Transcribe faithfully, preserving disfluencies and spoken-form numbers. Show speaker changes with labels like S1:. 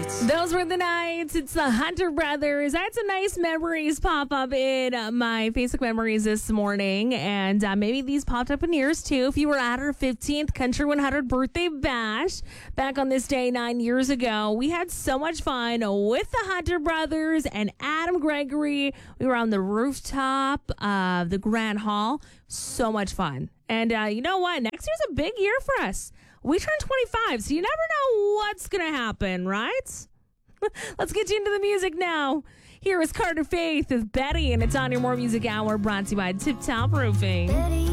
S1: nights.
S2: Those were the nights. It's the Hunter Brothers. I had some nice memories pop up in uh, my Facebook memories this morning, and uh, maybe these popped up in yours too. If you were at our fifteenth Country one hundred birthday bash back on this day nine years ago, we had so much fun with the Hunter Brothers and Adam Gregory. We were on the rooftop of the Grand Hall. So much fun. And uh, you know what? Next year's a big year for us. We turn twenty-five, so you never know what's going to happen, right? Let's get you into the music now. Here is Carter Faith with Betty, and it's on your More Music Hour, brought to you by Tip Top Roofing.
S1: Betty.